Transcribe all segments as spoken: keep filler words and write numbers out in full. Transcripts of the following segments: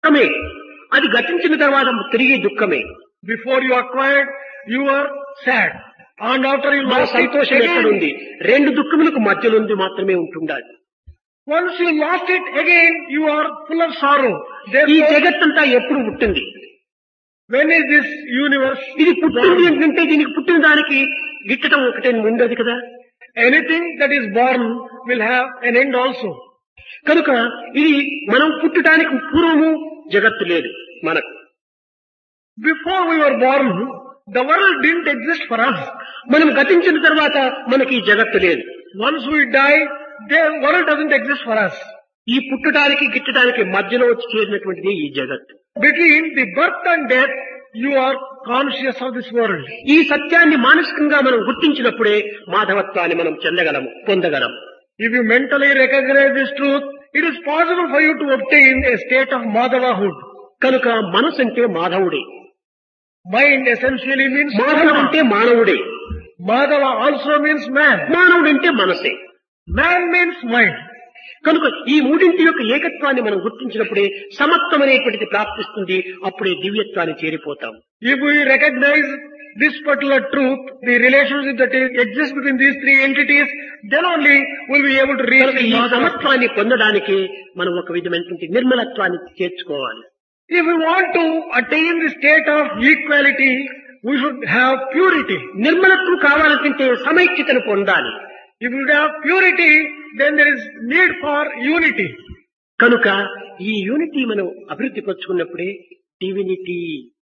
సుఖమే, అది గతించిన తర్వాత తిరిగి దుఃఖమే. Before you acquired, you were sad. And after you మన lost it, సంతోషం again, ఎక్కడుంది? రెండు దుఃఖములకు మధ్యలో ఉంది మాత్రమే ఉంటుండాలి. once you lost it, again you are full of sorrow. ఈ Therefore, జగత్తంతా ఎప్పుడు పుట్టింది? when is this universe? ఇది పుట్టింది ఏంటంటే దీనికి పుట్టిన దానికి గిట్టడం ఒకటే ఉండదు కదా. Anything that is born will have an end also. కనుక ఇది మనం పుట్టడానికి పూర్వము జగత్తు లేదు మనకు. Before we were born, the world didn't exist for us. మనం గతించిన తర్వాత మనకి ఈ జగత్తు లేదు. Once we die, the world doesn't exist for us. ఈ పుట్టడానికి గిట్టడానికి మధ్యలో వచ్చి చేరినటువంటిది ఈ జగత్తు. Between the birth and death, you are conscious of this world. ఈ సత్యాన్ని మానసికంగా మనం గుర్తించినప్పుడే మాధవత్వాన్ని మనం చెందగలము, పొందగలము. If you mentally recognize this truth, it is possible for you to obtain a state of Madhavahood. కనుక మనసు అంటే మాధవుడే, Mind essentially means మాధవుడు అంటే మానవుడే, Madhava also means man. మానవుడు అంటే మనసే. Man means mind. కనుక ఈ మూడింటి యొక్క ఏకత్వాన్ని మనం గుర్తించినప్పుడే సమత్వం అనేటువంటిది ప్రాప్తిస్తుంది. అప్పుడే దివ్యత్వాన్ని చేరిపోతాం. If we recognize this particular truth, the relationship that is, exists between these three entities, then only we'll be able to reach కనుక the ఈ Madhava. సమత్వాన్ని పొందడానికి మనం ఒక విధమైనటువంటి నిర్మలత్వాన్ని చేర్చుకోవాలి. If we want to attain the state of equality, we should have purity. నిర్మలత్వం కావాలంటే సమైక్యతను పొందాలి. If we have purity, then there is need for unity. కనుక ఈ యూనిటీ మనం అభివృద్ధి పరుచుకున్నప్పుడే డివినిటీ.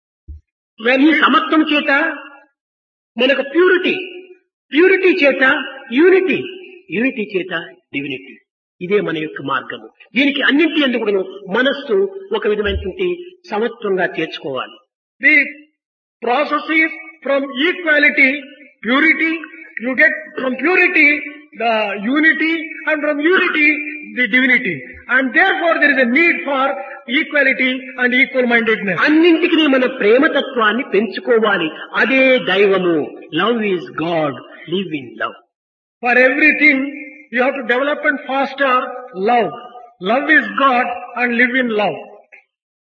ఈ సమత్వం చేత మనకు ప్యూరిటీ, ప్యూరిటీ చేత యూనిటీ, యూనిటీ చేత డివినిటీ. ఇదే మన యొక్క మార్గము. దీనికి అన్నింటి ఎందుకు కూడా మనస్సు ఒక విధమైనటువంటి సమత్వంగా చేర్చుకోవాలి. The process is from equality, purity, you get from purity the unity, and from unity the divinity. And therefore there is a need for equality and equal-mindedness. అన్నింటికి మన ప్రేమతత్వాన్ని పెంచుకోవాలి. అదే దైవము. Love is God, live in love. For everything you have to develop and foster love. Love is God and live in love.